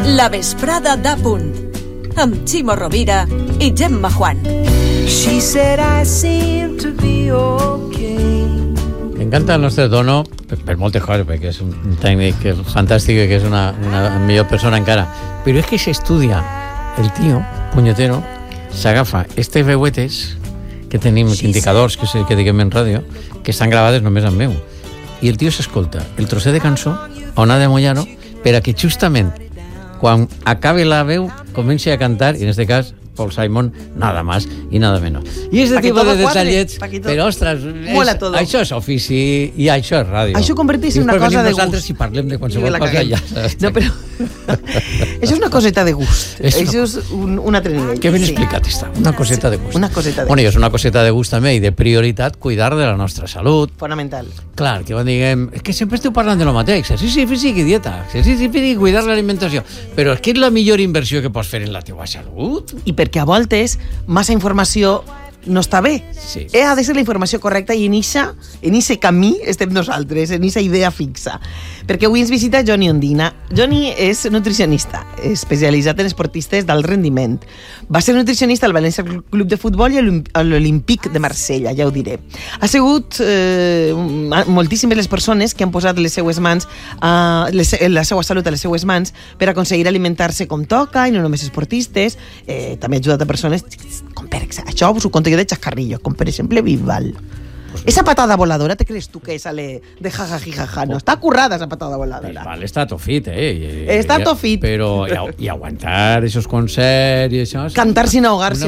La vesprada d'A Punt, amb Ximo Rovira i Gemma Juan. She said I seem to be okay. M'encanta el nostre dono per moltes coses, perquè és un tècnic fantàstic, que és una millor persona encara, però és que s'estudia el tio, punyetero, s'agafa estes veuetes que tenim, indicadors que diguem en ràdio, que estan gravades només amb veu, i el tio s'escolta el trosset de cançó on ha de mullar-ho per a que justament quan acabe la veu comenci a cantar, i en este cas Paul Simon, nada más y nada menos. I este tipus de detallets, però, ostres, això és ofici i això és ràdio. Això converteix en una cosa de gust. Nosaltres, si parlem de qualsevol cosa, ja... No, però... això és una coseta de gust. Això és un altre nivell. Que ben explicat està, una coseta de gust. Una coseta de gust. Bueno, i és una coseta de gust també, i de prioritat, cuidar de la nostra salut. Fonamental. Clar, que diguem, és que sempre esteu parlant de lo mateix, exercici físic i dieta, exercici físic i cuidar l'alimentació, però és que és la millor inversió que pots fer en la teva salut. I perquè a voltes massa informació no està bé. Sí. Ha de ser la informació correcta, i en eixe camí estem nosaltres, en eixa idea fixa. Perquè avui ens visita Johnny Ondina. Johnny és nutricionista, especialitzat en esportistes d'alt rendiment. Va ser nutricionista al València Club de Futbol i a l'Olímpic de Marsella, ja ho diré. Ha sigut moltíssimes les persones que han posat les seues mans, la seva salut a les seues mans per aconseguir alimentar-se com toca, i no només esportistes. També ha ajudat a persones com per exemple, això us ho conto jo de chascarrillos, com per exemple Bisbal. Esa patada voladora, ¿te crees tú que sale de jajajijaja? No, está currada esa patada voladora. Vale, està tofit, Està tofit. Però i aguantar esos concerts i això... Cantar sin ahogarse.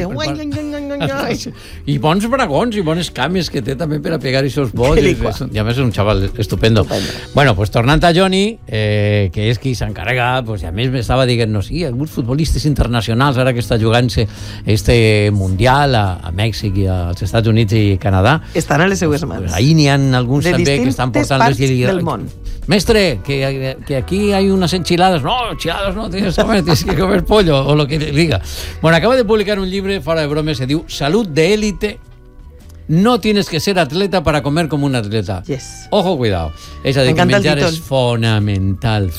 I bons bragons i bones cames que té també per a pegar esos bots. I a més és un xaval estupendo. Bueno, pues tornant a Johnny, que és qui s'encarrega, pues, a més m'estava dient-nos, sí, alguns futbolistes internacionals, ara que està jugant-se este Mundial a Mèxic i als Estats Units i Canadà, estan a les seues mans. Pues ahí n'hi ha alguns de també que estan portant les del món. Mestre, que aquí hay unas enchiladas. No, enchiladas no, tienes que comer pollo, o lo que diga. Bueno, acaba de publicar un llibre, fora de bromes, se diu Salud de élite. No tienes que ser atleta para comer como un atleta. Yes. Ojo, cuidado. És a dir, que menjar és fonamental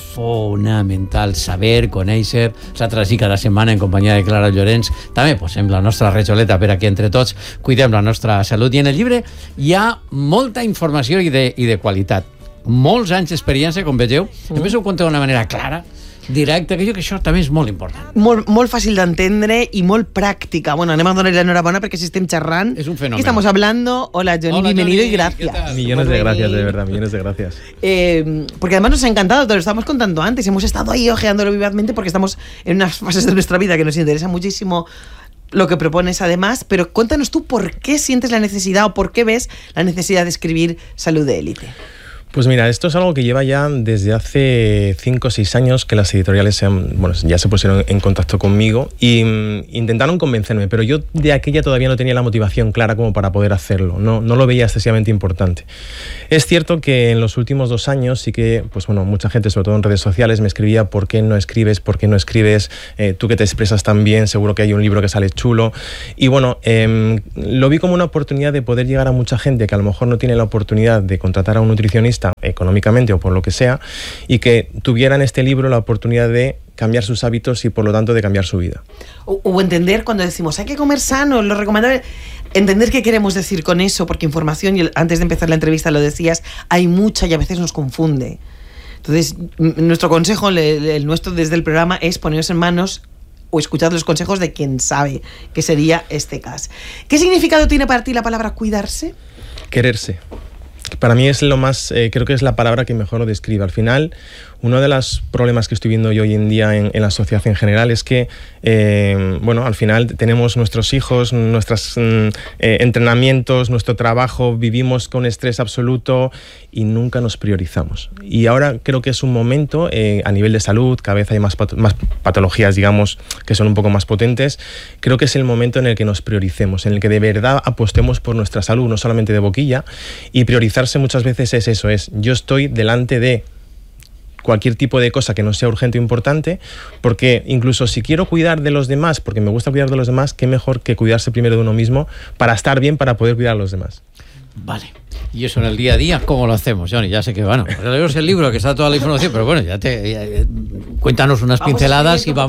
saber, conèixer. Nosaltres cada setmana en companyia de Clara Llorenç també posem la nostra rejoleta per aquí entre tots, cuidem la nostra salut. I en el llibre hi ha molta informació i de qualitat. Molts anys d'experiència, com vegeu. A més ho conta d'una manera clara, directe, que jo que això també és molt important. Molt fàcil d'entendre i molt pràctica. Bueno, anem a donar l'enhorabona perquè si estem xerrant. Es un fenómeno. ¿Qué estamos hablando? Hola, Johnny, bienvenido y gracias. Millones de gracias, de verdad, millones de gracias. Porque además nos ha encantado, te lo estábamos contando antes, hemos estado ahí ojeándolo vivazmente porque estamos en unas fases de nuestra vida que nos interesa muchísimo lo que propones además, pero cuéntanos tú por qué sientes la necesidad o por qué ves la necesidad de escribir Salud de élite. Pues mira, esto es algo que lleva ya desde hace 5 o 6 años que las editoriales ya se pusieron en contacto conmigo y intentaron convencerme, pero yo de aquella todavía no tenía la motivación clara como para poder hacerlo, no lo veía excesivamente importante. Es cierto que en los últimos 2 años sí que, pues bueno, mucha gente, sobre todo en redes sociales, me escribía ¿por qué no escribes? ¿Por qué no escribes? Tú que te expresas tan bien, seguro que hay un libro que sale chulo. Y bueno, lo vi como una oportunidad de poder llegar a mucha gente que a lo mejor no tiene la oportunidad de contratar a un nutricionista económicamente o por lo que sea, y que tuvieran este libro la oportunidad de cambiar sus hábitos y por lo tanto de cambiar su vida. O entender cuando decimos hay que comer sano, lo recomendable, entender qué queremos decir con eso, porque información, y antes de empezar la entrevista lo decías, hay mucha y a veces nos confunde. Entonces, nuestro consejo, el nuestro desde el programa, es poneros en manos o escuchar los consejos de quien sabe, que sería este caso. ¿Qué significado tiene para ti la palabra cuidarse? Quererse. Para mí es lo más, creo que es la palabra que mejor lo describe. Al final, uno de los problemas que estoy viendo yo hoy en día en la sociedad en general es que, bueno, al final tenemos nuestros hijos, nuestros entrenamientos, nuestro trabajo, vivimos con estrés absoluto y nunca nos priorizamos. Y ahora creo que es un momento, a nivel de salud, cada vez hay más patologías, digamos, que son un poco más potentes. Creo que es el momento en el que nos prioricemos, en el que de verdad apostemos por nuestra salud, no solamente de boquilla, y priorizarse muchas veces es eso, es yo estoy delante de cualquier tipo de cosa que no sea urgente o importante, porque incluso si quiero cuidar de los demás, porque me gusta cuidar de los demás, qué mejor que cuidarse primero de uno mismo para estar bien, para poder cuidar a los demás. Vale. Y eso en el día a día, ¿cómo lo hacemos, Johnny? Ya sé que, bueno, leemos el libro, que está toda la información, pero bueno, cuéntanos unas pinceladas y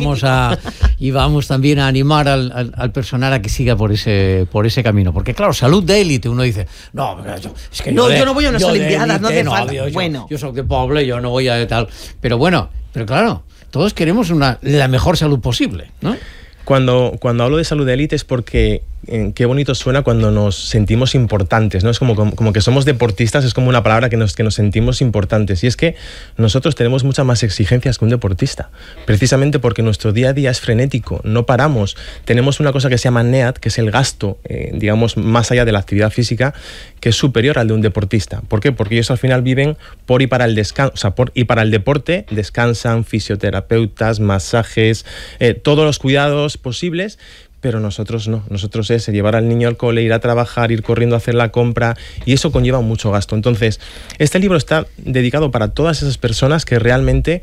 vamos también a animar al personal a que siga por ese camino. Porque claro, salud de élite, uno dice, no, es que yo no voy a unas Olimpiadas, no hace falta. Yo soy de pobre, yo no voy a tal. Pero bueno, claro, todos queremos la mejor salud posible, ¿no? Cuando hablo de salud de élite es porque qué bonito suena cuando nos sentimos importantes, ¿no? Es como que somos deportistas, es como una palabra que nos sentimos importantes. Y es que nosotros tenemos muchas más exigencias que un deportista, precisamente porque nuestro día a día es frenético, no paramos. Tenemos una cosa que se llama NEAT, que es el gasto, digamos, más allá de la actividad física, que es superior al de un deportista. ¿Por qué? Porque ellos al final viven por y para el descanso, o sea, por y para el deporte, descansan, fisioterapeutas, masajes, todos los cuidados posibles. Pero nosotros no, nosotros es llevar al niño al cole, ir a trabajar, ir corriendo a hacer la compra, y eso conlleva mucho gasto. Entonces, este libro está dedicado para todas esas personas que realmente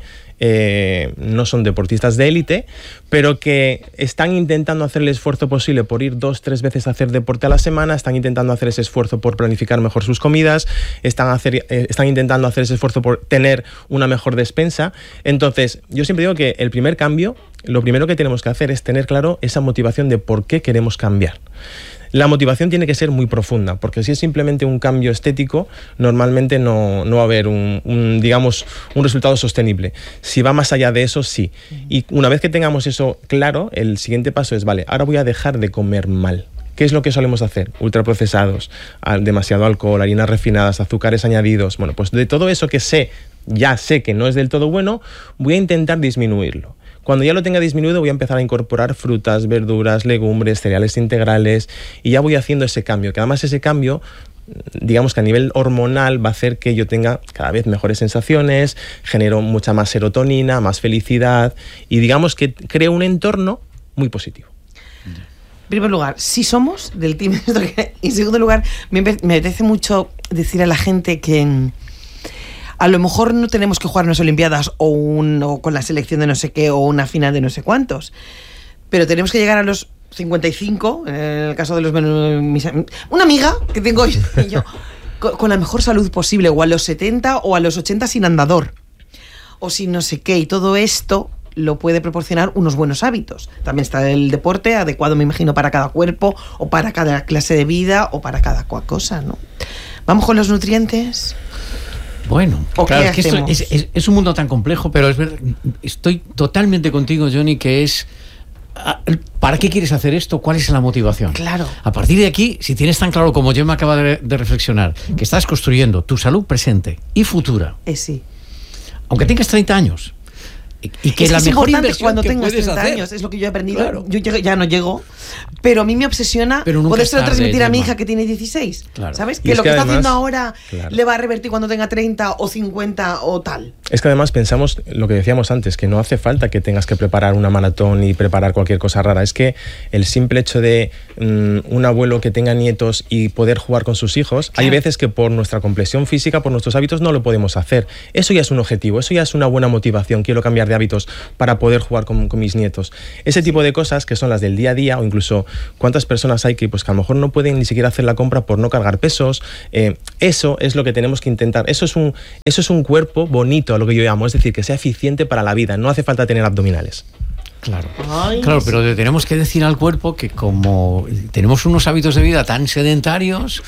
no son deportistas de élite, pero que están intentando hacer el esfuerzo posible por ir 2-3 veces a hacer deporte a la semana, están intentando hacer ese esfuerzo por planificar mejor sus comidas, están intentando hacer ese esfuerzo por tener una mejor despensa. Entonces, yo siempre digo que el primer cambio, lo primero que tenemos que hacer es tener claro esa motivación de por qué queremos cambiar. La motivación tiene que ser muy profunda, porque si es simplemente un cambio estético, normalmente no va a haber un resultado sostenible. Si va más allá de eso, sí. Y una vez que tengamos eso claro, el siguiente paso es, vale, ahora voy a dejar de comer mal. ¿Qué es lo que solemos hacer? Ultraprocesados, demasiado alcohol, harinas refinadas, azúcares añadidos. Bueno, pues de todo eso que ya sé que no es del todo bueno, voy a intentar disminuirlo. Cuando ya lo tenga disminuido, voy a empezar a incorporar frutas, verduras, legumbres, cereales integrales, y ya voy haciendo ese cambio, que además ese cambio, digamos que a nivel hormonal, va a hacer que yo tenga cada vez mejores sensaciones, genero mucha más serotonina, más felicidad, y digamos que creo un entorno muy positivo. En primer lugar, sí somos del team. Y en segundo lugar, me apetece mucho decir a la gente que a lo mejor no tenemos que jugar unas Olimpiadas o con la selección de no sé qué o una final de no sé cuántos, pero tenemos que llegar a los 55, en el caso de una amiga que tengo yo, con la mejor salud posible, o a los 70 o a los 80 sin andador, o sin no sé qué, y todo esto lo puede proporcionar unos buenos hábitos. También está el deporte adecuado, me imagino, para cada cuerpo, o para cada clase de vida, o para cada cosa, ¿no? ¿Vamos con los nutrientes? Bueno, claro, es que esto es un mundo tan complejo, pero es verdad, estoy totalmente contigo, Johnny, que es ¿para qué quieres hacer esto? ¿Cuál es la motivación? Claro. A partir de aquí, si tienes tan claro como Gemma acaba de reflexionar, que estás construyendo tu salud presente y futura, sí, aunque tengas 30 años, y que es la mejor inversión cuando que tengas puedes 30 hacer. años, es lo que yo he aprendido. Claro. Yo ya no llego, pero a mí me obsesiona poder transmitir a mi hija que tiene 16, claro. ¿Sabes? Que lo que además, está haciendo ahora le va a revertir cuando tenga 30 o 50 o tal. Es que además pensamos lo que decíamos antes, que no hace falta que tengas que preparar una maratón y preparar cualquier cosa rara. Es que el simple hecho de un abuelo que tenga nietos y poder jugar con sus hijos, hay veces que por nuestra complexión física, por nuestros hábitos, no lo podemos hacer. Eso ya es un objetivo, eso ya es una buena motivación. Quiero cambiar de hábitos para poder jugar con mis nietos. Ese tipo de cosas que son las del día a día, o incluso cuántas personas hay que a lo mejor no pueden ni siquiera hacer la compra por no cargar pesos. Eso es lo que tenemos que intentar. Eso es un cuerpo bonito, a lo que yo llamo, es decir, que sea eficiente para la vida. No hace falta tener abdominales. Claro, claro, pero le tenemos que decir al cuerpo que como tenemos unos hábitos de vida tan sedentarios,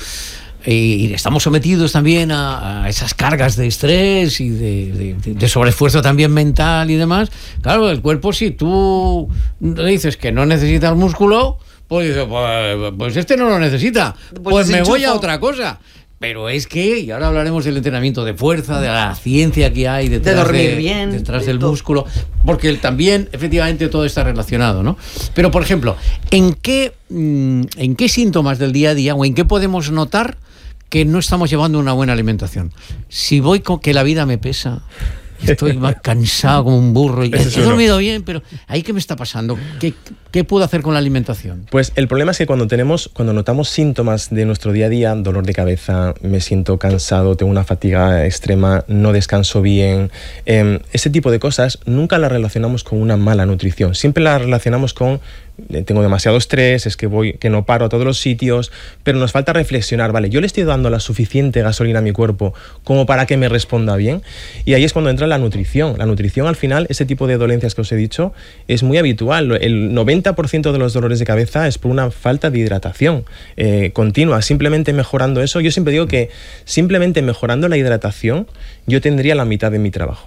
y estamos sometidos también a esas cargas de estrés y de sobreesfuerzo también mental y demás. Claro, el cuerpo, si tú le dices que no necesitas músculo, pues dice, pues este no lo necesita, pues me voy a otra cosa. Pero es que, y ahora hablaremos del entrenamiento de fuerza, de la ciencia que hay detrás, de dormir bien, detrás del músculo, porque también, efectivamente, todo está relacionado, ¿no? Pero, por ejemplo, ¿en qué síntomas del día a día o en qué podemos notar que no estamos llevando una buena alimentación? Si voy con que la vida me pesa, estoy más cansado como un burro, y he dormido bien, pero ¿ahí qué me está pasando? ¿Qué puedo hacer con la alimentación? Pues el problema es que cuando notamos síntomas de nuestro día a día, dolor de cabeza, me siento cansado, tengo una fatiga extrema, no descanso bien, ese tipo de cosas nunca las relacionamos con una mala nutrición, siempre las relacionamos con tengo demasiado estrés, es que no paro a todos los sitios, pero nos falta reflexionar, vale, yo le estoy dando la suficiente gasolina a mi cuerpo como para que me responda bien, y ahí es cuando entra la nutrición. La nutrición, al final, ese tipo de dolencias que os he dicho, es muy habitual. El 90% de los dolores de cabeza es por una falta de hidratación continua. Simplemente mejorando eso, yo siempre digo que simplemente mejorando la hidratación, yo tendría la mitad de mi trabajo,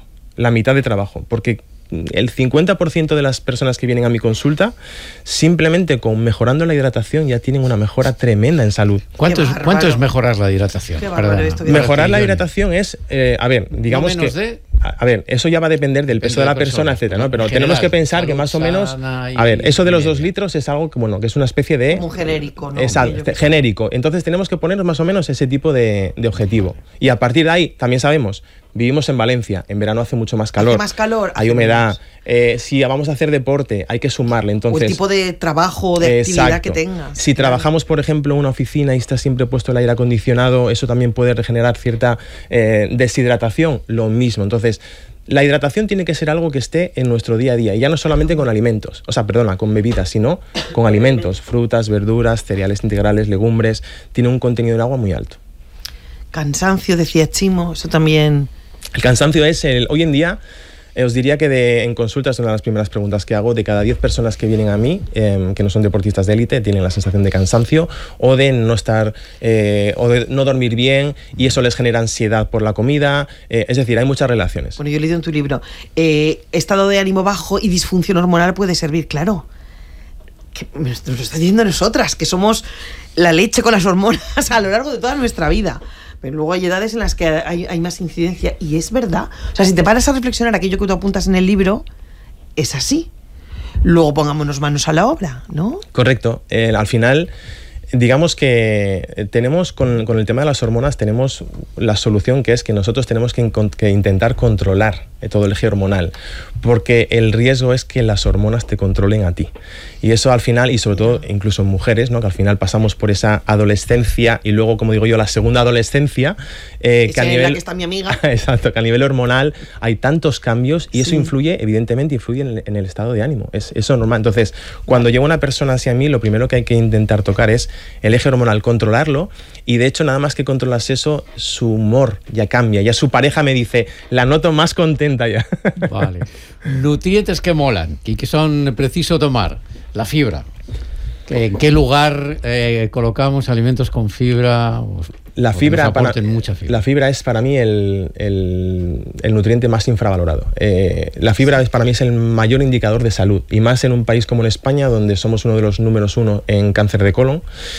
porque el 50% de las personas que vienen a mi consulta, simplemente con mejorando la hidratación ya tienen una mejora tremenda en salud. ¿Cuánto es mejorar la hidratación? Mejorar la hidratación es, digamos que... A ver, eso ya va a depender del peso de la persona, etcétera, ¿no? Pero tenemos que pensar que más o menos... A ver, eso de los 2 litros es algo que, que es una especie de... Como genérico, ¿no? Exacto, genérico. Entonces tenemos que ponernos más o menos ese tipo de objetivo. Y a partir de ahí, también sabemos, vivimos en Valencia, en verano hace mucho más calor. Hace más calor. Hay humedad. Si vamos a hacer deporte, hay que sumarle. Entonces, o el tipo de trabajo o de actividad que tengas. Si trabajamos, por ejemplo, en una oficina y está siempre puesto el aire acondicionado, eso también puede generar cierta deshidratación, lo mismo. Entonces, la hidratación tiene que ser algo que esté en nuestro día a día, y ya no solamente con alimentos, con bebidas, sino con alimentos, frutas, verduras, cereales integrales, legumbres. Tiene un contenido de agua muy alto. Cansancio, decía Chimo, eso también... El cansancio es, hoy en día, os diría que en consultas, una de las primeras preguntas que hago, de cada 10 personas que vienen a mí, que no son deportistas de élite, tienen la sensación de cansancio o de no estar, o de no dormir bien, y eso les genera ansiedad por la comida. Es decir, hay muchas relaciones. Bueno, yo he leído en tu libro, estado de ánimo bajo y disfunción hormonal puede servir, claro. Que nos lo está diciendo nosotras, que somos la leche con las hormonas a lo largo de toda nuestra vida. Pero luego hay edades en las que hay más incidencia, y es verdad. O sea, si te paras a reflexionar aquello que tú apuntas en el libro, es así. Luego pongámonos manos a la obra, ¿no? Correcto. Al final, digamos que tenemos, con el tema de las hormonas, tenemos la solución, que es que nosotros tenemos que intentar controlar todo el eje hormonal, porque el riesgo es que las hormonas te controlen a ti. Y eso al final, y sobre todo incluso en mujeres, ¿no? Que al final pasamos por esa adolescencia y luego, como digo yo, la segunda adolescencia, que a nivel... en la que está mi amiga. Exacto, que a nivel hormonal hay tantos cambios, y eso influye en el estado de ánimo. Eso es normal. Entonces, cuando llega una persona hacia mí, lo primero que hay que intentar tocar es el eje hormonal, controlarlo, y de hecho nada más que controlas eso, su humor ya cambia, ya su pareja me dice, la noto más contenta ya. Vale. Nutrientes que molan y que son preciso tomar. La fibra. ¿En qué lugar colocamos alimentos con fibra? La fibra, mucha fibra. La fibra es para mí el nutriente más infravalorado. La fibra para mí es el mayor indicador de salud, y más en un país como en España, donde somos uno de los números 1 en cáncer de colon,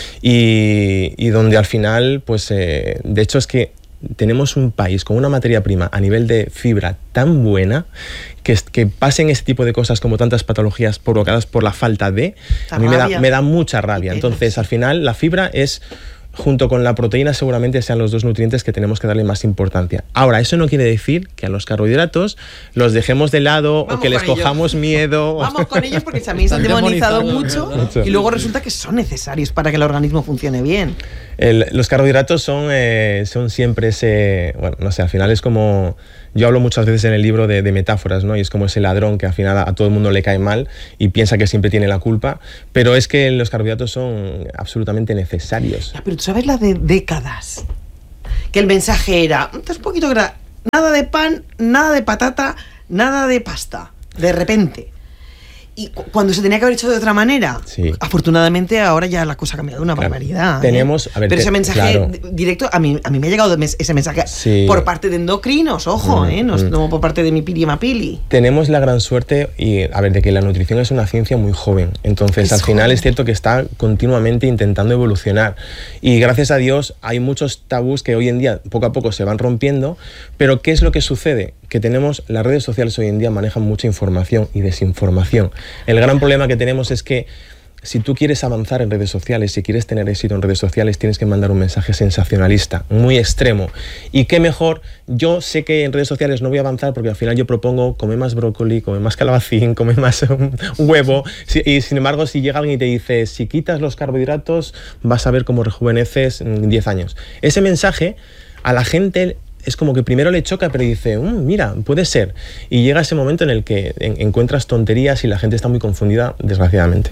y donde al final, pues de hecho es que tenemos un país con una materia prima a nivel de fibra tan buena que pasen este tipo de cosas como tantas patologías provocadas por la falta de... A mí me da mucha rabia. Entonces, al final, la fibra es... junto con la proteína seguramente sean los 2 nutrientes que tenemos que darle más importancia. Ahora, eso no quiere decir que a los carbohidratos los dejemos de lado, o que les cojamos miedo. Vamos con ellos, porque también se han demonizado mucho, y luego resulta que son necesarios para que el organismo funcione bien. Los carbohidratos son siempre ese... Bueno, no sé, al final es como... Yo hablo muchas veces en el libro de metáforas, ¿no? Y es como ese ladrón que al final a todo el mundo le cae mal y piensa que siempre tiene la culpa, pero es que los carbohidratos son absolutamente necesarios. Ya, pero tú sabes la de décadas, que el mensaje era, un poquito nada de pan, nada de patata, nada de pasta, de repente. Y cuando se tenía que haber hecho de otra manera, sí. Afortunadamente ahora ya la cosa ha cambiado una barbaridad. Tenemos, a ver, pero ese mensaje directo, a mí me ha llegado ese mensaje por parte de endocrinos, ojo, no por parte de mi pili mapili. Tenemos la gran suerte, de que la nutrición es una ciencia muy joven. Entonces, al final es cierto que está continuamente intentando evolucionar. Y gracias a Dios hay muchos tabús que hoy en día poco a poco se van rompiendo. Pero ¿qué es lo que sucede? Que tenemos, las redes sociales hoy en día manejan mucha información y desinformación. El gran problema que tenemos es que si tú quieres avanzar en redes sociales, si quieres tener éxito en redes sociales, tienes que mandar un mensaje sensacionalista, muy extremo. Y qué mejor, yo sé que en redes sociales no voy a avanzar porque al final yo propongo come más brócoli, come más calabacín, come más huevo. Y sin embargo, si llega alguien y te dice, si quitas los carbohidratos, vas a ver cómo rejuveneces en 10 años. Ese mensaje a la gente... es como que primero le choca, pero dice, mira, puede ser. Y llega ese momento en el que encuentras tonterías y la gente está muy confundida, desgraciadamente.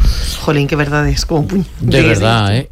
Jolín, qué verdad es, como un puño. De verdad, ¿eh?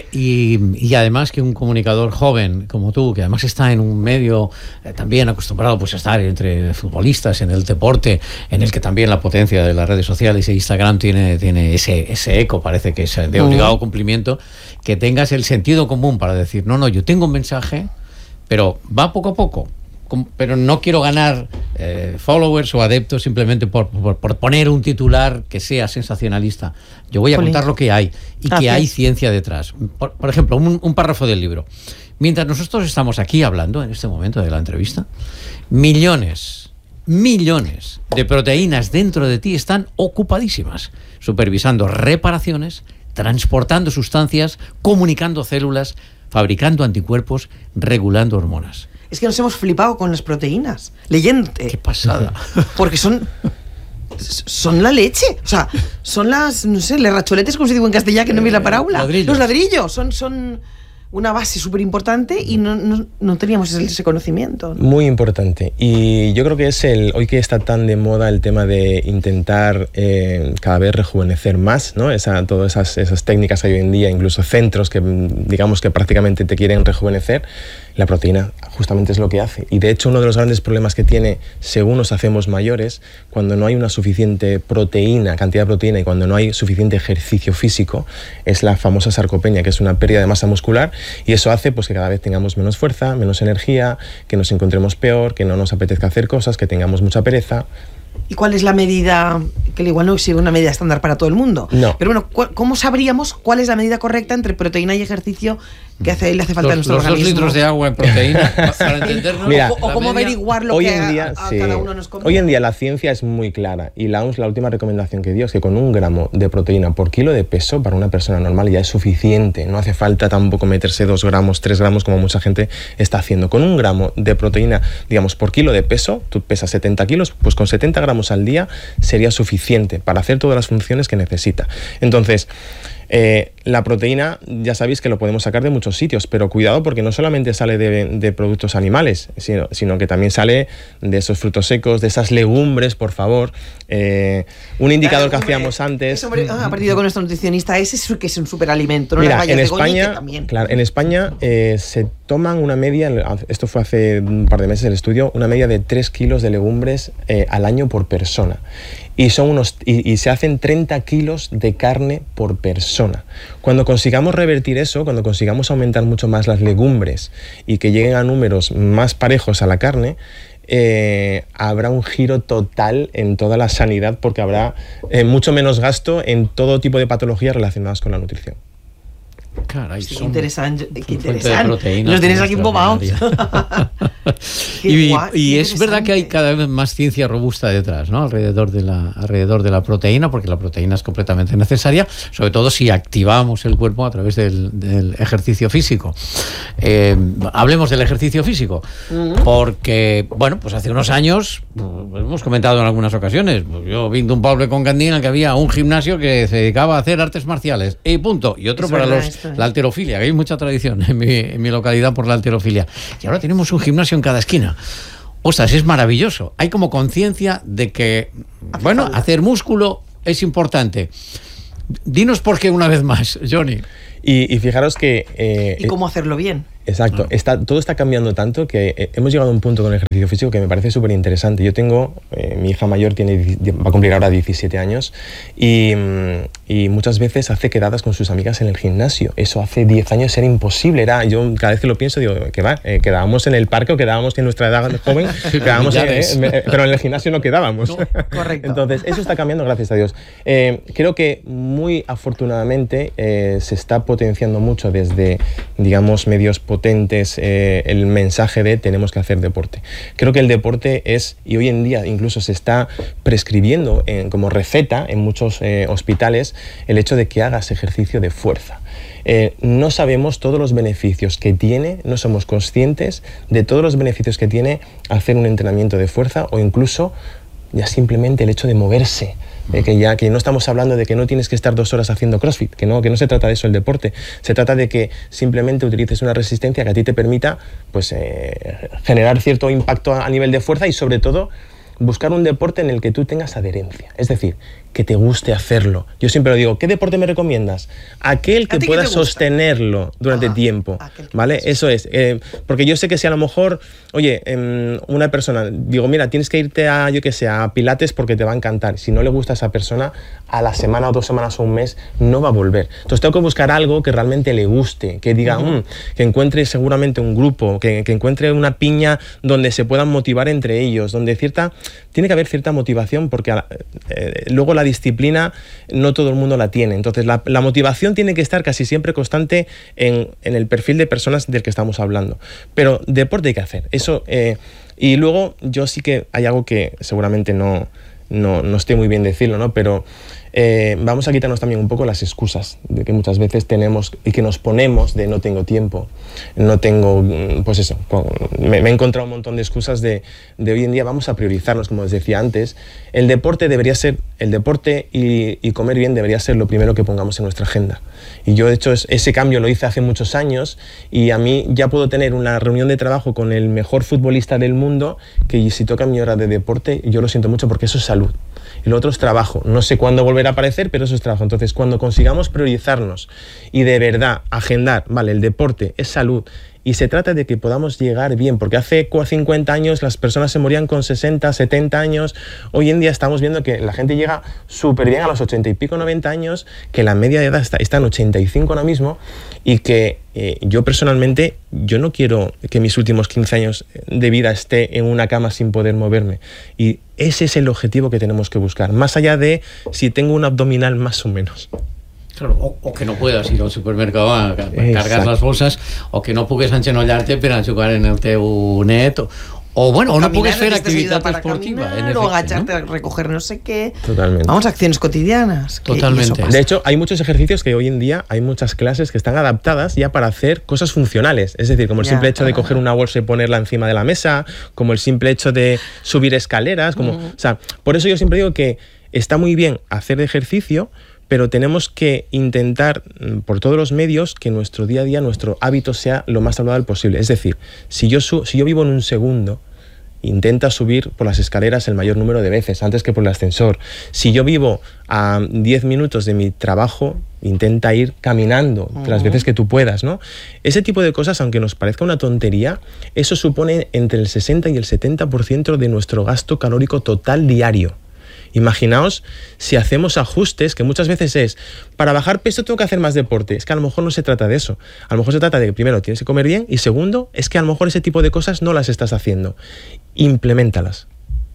Y además que un comunicador joven como tú, que además está en un medio también acostumbrado pues a estar entre futbolistas, en el deporte, en el que también la potencia de las redes sociales e Instagram tiene ese eco, parece que es de obligado cumplimiento, que tengas el sentido común para decir, no, yo tengo un mensaje, pero va poco a poco. Pero no quiero ganar followers o adeptos simplemente por poner un titular que sea sensacionalista. Yo voy a contar lo que hay y que hay ciencia detrás. Por ejemplo, un párrafo del libro. Mientras nosotros estamos aquí hablando, en este momento de la entrevista, millones de proteínas dentro de ti están ocupadísimas, supervisando reparaciones, transportando sustancias, comunicando células, fabricando anticuerpos, regulando hormonas. Es que nos hemos flipado con las proteínas, leyéndote. ¡Qué pasada! Porque son la leche. O sea, son las, no sé, les racholetes, como se dice en castellano, que no me la paraula. Ladrillos. Los ladrillos son una base súper importante y no teníamos ese conocimiento, ¿no? Muy importante. Y yo creo que es hoy que está tan de moda el tema de intentar cada vez rejuvenecer más, ¿no? Todas esas técnicas que hay hoy en día, incluso centros que digamos que prácticamente te quieren rejuvenecer. La proteína justamente es lo que hace. Y de hecho uno de los grandes problemas que tiene, según nos hacemos mayores, cuando no hay una suficiente cantidad de proteína y cuando no hay suficiente ejercicio físico, es la famosa sarcopenia, que es una pérdida de masa muscular, y eso hace pues que cada vez tengamos menos fuerza, menos energía, que nos encontremos peor, que no nos apetezca hacer cosas, que tengamos mucha pereza. ¿Y cuál es la medida? Que igual no existe una medida estándar para todo el mundo. No. Pero bueno, ¿cómo sabríamos cuál es la medida correcta entre proteína y ejercicio que le hace falta a nuestro organismo? 2 litros de agua en proteína, para entendernos. Mira, o cómo averiguar lo hoy que en día, a cada uno nos conviene. Hoy en día la ciencia es muy clara y la OMS, la última recomendación que dio es que con 1 gramo de proteína por kilo de peso para una persona normal ya es suficiente. No hace falta tampoco meterse 2 gramos, 3 gramos como mucha gente está haciendo. Con 1 gramo de proteína, digamos, por kilo de peso, tú pesas 70 kilos, pues con 70 gramos al día sería suficiente para hacer todas las funciones que necesita. Entonces, la proteína ya sabéis que lo podemos sacar de muchos sitios, pero cuidado porque no solamente sale de productos animales, sino que también sale de esos frutos secos, de esas legumbres, por favor. Un indicador que hacíamos antes... Ha partido con nuestro nutricionista, ese es que es un superalimento. No Mira, en España, en España se toman una media, esto fue hace un par de meses el estudio, una media de 3 kilos de legumbres al año por persona. Y se hacen 30 kilos de carne por persona. Cuando consigamos revertir eso, cuando consigamos aumentar mucho más las legumbres y que lleguen a números más parejos a la carne, habrá un giro total en toda la sanidad porque habrá mucho menos gasto en todo tipo de patologías relacionadas con la nutrición. Caray, qué interesante. Nos tienes aquí embobados. y es verdad que hay cada vez más ciencia robusta detrás, ¿no? Alrededor de la proteína, porque la proteína es completamente necesaria, sobre todo si activamos el cuerpo a través del ejercicio físico. Hablemos del ejercicio físico, porque, bueno, pues hace unos años, hemos comentado en algunas ocasiones, yo vi un pueblo con Candina que había un gimnasio que se dedicaba a hacer artes marciales, y punto, y otro para la halterofilia, que hay mucha tradición en mi localidad por la halterofilia. Y ahora tenemos un gimnasio en cada esquina. Ostras, es maravilloso. Hay como conciencia de que, bueno, hacer músculo es importante. Dinos por qué una vez más, Johnny. Y fijaros que... ¿Y cómo hacerlo bien? Exacto. Todo está cambiando tanto que hemos llegado a un punto con el ejercicio físico que me parece súper interesante. Yo tengo, mi hija mayor va a cumplir ahora 17 años y muchas veces hace quedadas con sus amigas en el gimnasio. Eso hace 10 años era imposible. Yo cada vez que lo pienso digo, ¿qué va? Quedábamos en el parque o quedábamos en nuestra edad joven, pero en el gimnasio no quedábamos. No, correcto. Entonces, eso está cambiando, gracias a Dios. Creo que muy afortunadamente se está potenciando mucho desde, digamos, medios potentes el mensaje de tenemos que hacer deporte. Creo que el deporte es, y hoy en día incluso se está prescribiendo como receta en muchos hospitales, el hecho de que hagas ejercicio de fuerza. No sabemos todos los beneficios que tiene, no somos conscientes de todos los beneficios que tiene hacer un entrenamiento de fuerza o incluso ya simplemente el hecho de moverse. Que no estamos hablando de que no tienes que estar 2 horas haciendo CrossFit, que no se trata de eso el deporte, se trata de que simplemente utilices una resistencia que a ti te permita pues, generar cierto impacto a nivel de fuerza y sobre todo buscar un deporte en el que tú tengas adherencia, es decir, que te guste hacerlo. Yo siempre lo digo, ¿qué deporte me recomiendas? Aquel que puedas sostenerlo durante tiempo, ¿vale? Eso es, porque yo sé que si a lo mejor, oye, una persona, digo, mira, tienes que irte a, yo qué sé, a Pilates porque te va a encantar. Si no le gusta a esa persona, a la semana o 2 semanas o un mes no va a volver. Entonces tengo que buscar algo que realmente le guste, que diga, que encuentre seguramente un grupo, que encuentre una piña donde se puedan motivar entre ellos, donde tiene que haber cierta motivación, porque luego la disciplina no todo el mundo la tiene. Entonces la motivación tiene que estar casi siempre constante en el perfil de personas del que estamos hablando. Pero deporte hay que hacer. Eso, y luego yo sí que hay algo que seguramente no esté muy bien decirlo, ¿no? Pero vamos a quitarnos también un poco las excusas de que muchas veces tenemos y que nos ponemos de no tengo tiempo, no tengo, pues eso, me he encontrado un montón de excusas de hoy en día. Vamos a priorizarnos, como os decía antes. El deporte y comer bien debería ser lo primero que pongamos en nuestra agenda. Y yo, de hecho, ese cambio lo hice hace muchos años, y a mí ya puedo tener una reunión de trabajo con el mejor futbolista del mundo, que si toca mi hora de deporte, yo lo siento mucho, porque eso es salud. Y lo otro es trabajo. No sé cuándo volverá a aparecer, pero eso es trabajo. Entonces, cuando consigamos priorizarnos y de verdad agendar, vale, el deporte es salud, y se trata de que podamos llegar bien, porque hace 50 años las personas se morían con 60, 70 años. Hoy en día estamos viendo que la gente llega súper bien a los 80 y pico, 90 años, que la media de edad está en 85 ahora mismo, y que yo personalmente, yo no quiero que mis últimos 15 años de vida esté en una cama sin poder moverme. Y ese es el objetivo que tenemos que buscar, más allá de si tengo un abdominal más o menos. Claro, o que no puedas ir al supermercado a cargar las bolsas, o que no pugues enxenollar-te per a jugar en el teu net, o no puedes fer activitat esportiva. O agacharte, ¿no? A recoger no sé qué. Totalmente. Vamos a acciones cotidianas. Totalmente. De hecho, hay muchos ejercicios que hoy en día, hay muchas clases que están adaptadas ya para hacer cosas funcionales. Es decir, como el simple hecho de coger una bolsa y ponerla encima de la mesa, como el simple hecho de subir escaleras, o sea, por eso yo siempre digo que está muy bien hacer ejercicio, pero tenemos que intentar por todos los medios que nuestro día a día, nuestro hábito sea lo más saludable posible. Es decir, si yo vivo en un segundo, intenta subir por las escaleras el mayor número de veces antes que por el ascensor. Si yo vivo a 10 minutos de mi trabajo, intenta ir caminando las veces que tú puedas, ¿no? Ese tipo de cosas, aunque nos parezca una tontería, eso supone entre el 60 y el 70% de nuestro gasto calórico total diario. Imaginaos si hacemos ajustes, que muchas veces es, para bajar peso tengo que hacer más deporte. Es que a lo mejor no se trata de eso. A lo mejor se trata de que primero tienes que comer bien, y segundo, es que a lo mejor ese tipo de cosas no las estás haciendo. Impleméntalas.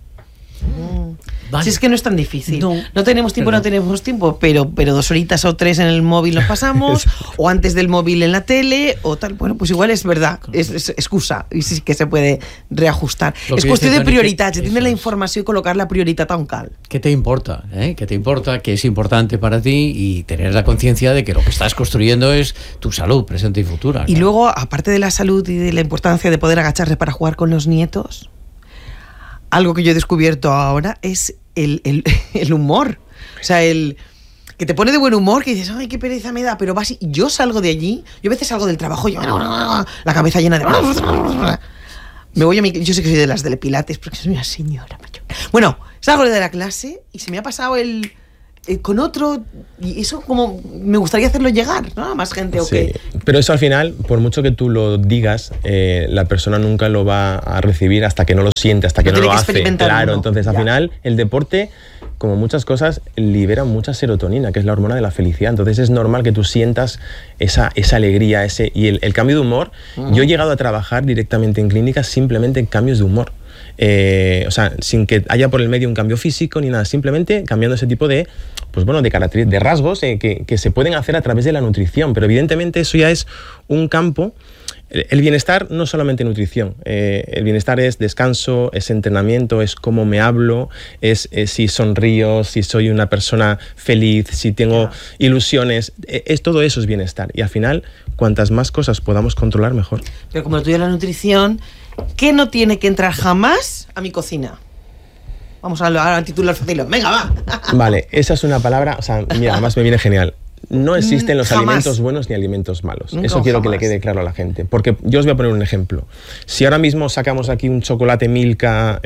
Vale. Si es que no es tan difícil. No tenemos tiempo, pero 2 horitas o 3 en el móvil nos pasamos, o antes del móvil en la tele, o tal. Bueno, pues igual es verdad, és excusa, i sí que se puede reajustar. És qüestió de prioritats, de tindre la informació i col·locar la prioritat on cal. ¿Qué te importa? ¿Qué te importa? ¿Qué es importante para ti? Y tener la conciencia de que lo que estás construyendo es tu salud presente y futura. Y luego, aparte de la salud y de la importancia de poder agacharse para jugar con los nietos, algo que yo he descubierto ahora es el humor. O sea, que te pone de buen humor, que dices, ay, qué pereza me da, pero vas y yo salgo de allí, yo a veces salgo del trabajo y yo, la cabeza llena de... Me voy yo sé que soy de las del Pilates, porque soy una señora mayor. Bueno, salgo de la clase y se me ha pasado con otro, y eso como me gustaría hacerlo llegar, ¿no? A más gente. Sí, pero eso al final, por mucho que tú lo digas, la persona nunca lo va a recibir hasta que no lo siente, hasta que no lo hace. Claro, entonces al final el deporte, como muchas cosas, libera mucha serotonina, que es la hormona de la felicidad. Entonces es normal que tú sientas esa alegría, y el cambio de humor. Yo he llegado a trabajar directamente en clínicas simplemente en cambios de humor. O sea, sin que haya por el medio un cambio físico ni nada, simplemente cambiando ese tipo de, pues bueno, de rasgos que se pueden hacer a través de la nutrición. Pero evidentemente eso ya es un campo. El bienestar no solamente nutrición, el bienestar es descanso, es entrenamiento, es cómo me hablo, es si sonrío, si soy una persona feliz, si tengo ilusiones, todo eso es bienestar. Y al final, cuantas más cosas podamos controlar, mejor. Pero como lo tuyo es la nutrición, ¿qué no tiene que entrar jamás a mi cocina? Vamos a titular fácil. Venga, va. Vale, esa es una palabra, o sea, mira, además me viene genial. no existen los Jamás. alimentos buenos ni alimentos malos. Nunca Eso o quiero que jamás. le quede claro a la gente. Porque yo os voy a poner un ejemplo. Si ahora mismo sacamos aquí un chocolate Milka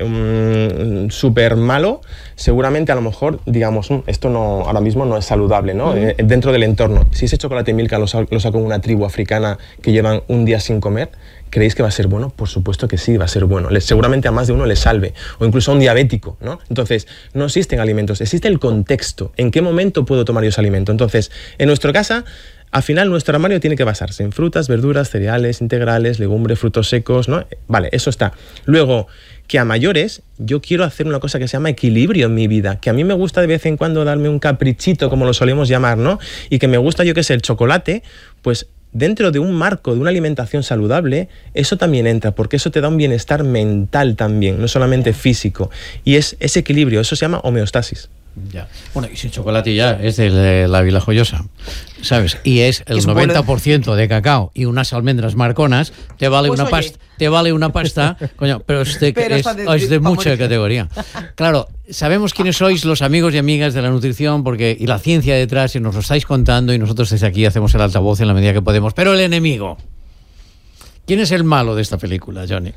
súper malo, seguramente a lo mejor digamos, esto no, ahora mismo no es saludable, ¿no? Dentro del entorno. Si ese chocolate Milka lo saco en una tribu africana que llevan un día sin comer, ¿creéis que va a ser bueno? Por supuesto que sí, va a ser bueno. Seguramente a más de uno le salve, o incluso a un diabético, ¿no? Entonces, no existen alimentos, existe el contexto. ¿En qué momento puedo tomar yo ese alimento? Entonces, en nuestra casa, al final, nuestro armario tiene que basarse en frutas, verduras, cereales, integrales, legumbres, frutos secos, ¿no? Vale, eso está. Luego, que a mayores, yo quiero hacer una cosa que se llama equilibrio en mi vida, que a mí me gusta de vez en cuando darme un caprichito, como lo solemos llamar, ¿no? Y que me gusta, yo qué sé, el chocolate, pues dentro de un marco de una alimentación saludable, eso también entra, porque eso te da un bienestar mental también, no solamente físico. Y es ese equilibrio, eso se llama homeostasis. Ya. Bueno, y si el chocolate ya es de la Vila Joyosa, ¿sabes? Y es el 90% de cacao y unas almendras marconas, te vale Pues una oye. pasta, te vale una pasta, coño, pero es de mucha vamos. categoría. Claro, sabemos quiénes sois los amigos y amigas de la nutrición y la ciencia detrás, y nos lo estáis contando, y nosotros desde aquí hacemos el altavoz en la medida que podemos. Pero el enemigo, ¿quién es el malo de esta película, Johnny?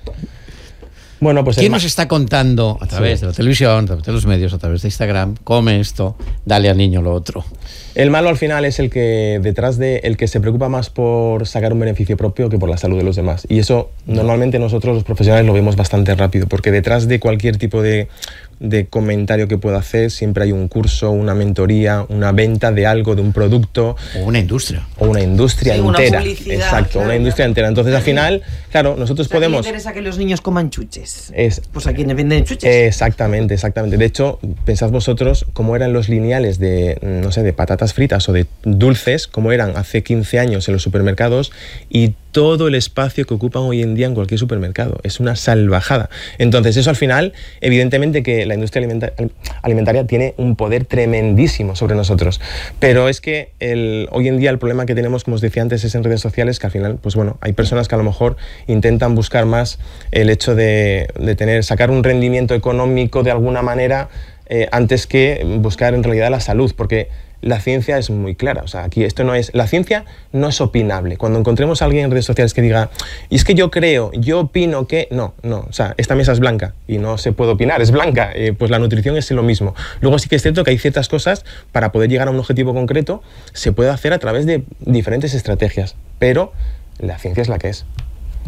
Bueno, pues ¿Quién nos está contando a través de la televisión, a través de los medios, a través de Instagram, come esto, dale al niño lo otro? El malo al final es el que detrás de el que se preocupa más por sacar un beneficio propio que por la salud de los demás. Y eso normalmente nosotros los profesionales lo vemos bastante rápido, porque detrás de cualquier tipo de comentario que pueda hacer siempre hay un curso, una mentoría, una venta de algo, de un producto. O una industria. O una industria Sí, una entera. publicidad, Exacto, claro, una industria entera. Entonces al final, claro, nosotros O sea, ¿a quién le podemos... interesa que los niños coman chuches? Es- Pues a quienes venden chuches. Exactamente, exactamente. De hecho, pensad vosotros cómo eran los lineales de, no sé, de patatas fritas o de dulces, cómo eran hace 15 años en los supermercados, y todo el espacio que ocupan hoy en día en cualquier supermercado. Es una salvajada. Entonces, eso al final, evidentemente que la industria alimentaria tiene un poder tremendísimo sobre nosotros. Pero es que hoy en día el problema que tenemos, como os decía antes, es en redes sociales, que al final, pues bueno, hay personas que a lo mejor intentan buscar más el hecho de sacar un rendimiento económico de alguna manera antes que buscar en realidad la salud, porque la ciencia es muy clara. O sea, aquí esto no es... La ciencia no es opinable. Cuando encontremos a alguien en redes sociales que diga, y es que yo creo, yo opino que... No. O sea, esta mesa es blanca y no se puede opinar, es blanca. Pues la nutrición es lo mismo. Luego sí que es cierto que hay ciertas cosas, para poder llegar a un objetivo concreto, se puede hacer a través de diferentes estrategias. Pero la ciencia es la que es.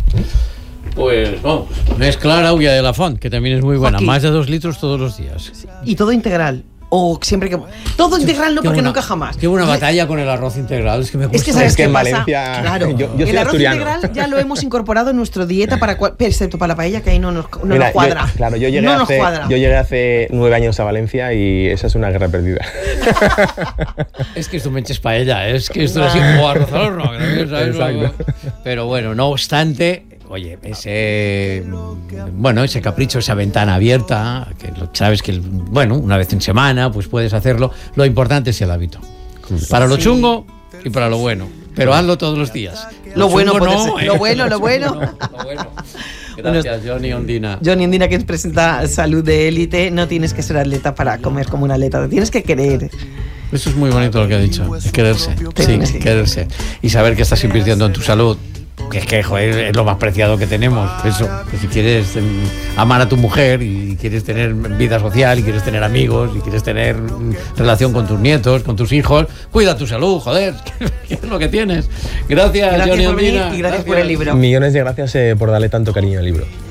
Pues vamos, es Clara Ulla de la Font, que también es muy buena. Joaquín. Más de 2 litros todos los días. Y todo integral. O siempre que... Todo integral no, Qué porque buena- nunca jamás. Qué buena batalla con el arroz integral. Es que me Es que cuesta. sabes Es que qué en pasa. Valencia- Claro. yo soy el arroz asturiano. integral ya lo hemos incorporado en nuestra dieta, excepto para la paella, que ahí no nos Mira, cuadra. yo llegué, no nos cuadra. yo llegué hace 9 años a Valencia y esa es una guerra perdida. Es que esto me eches paella, es que esto es así como arroz al horno. ¿Sabes? Exacto. Pero bueno, no obstante, oye, ese capricho, esa ventana abierta, que sabes que, una vez en semana, pues puedes hacerlo. Lo importante es el hábito. Para lo chungo y para lo bueno. Pero hazlo todos los días. Lo bueno chungo puede no, ser. Lo bueno. Lo bueno. Gracias, Johnny Ondina. Johnny Ondina, que nos presenta Salud de Élite. No tienes que ser atleta para comer como un atleta, te tienes que querer. Eso es muy bonito lo que ha dicho. Es quererse. Tienes Sí, que quererse. Y saber que estás invirtiendo en tu salud. Que es que, joder, es lo más preciado que tenemos. Eso, que si quieres amar a tu mujer y quieres tener vida social y quieres tener amigos y quieres tener relación con tus nietos, con tus hijos, cuida tu salud, joder, que es lo que tienes. Gracias, Gracias Johnny por venir Ondina. y gracias por el libro. Millones de gracias por darle tanto cariño al libro.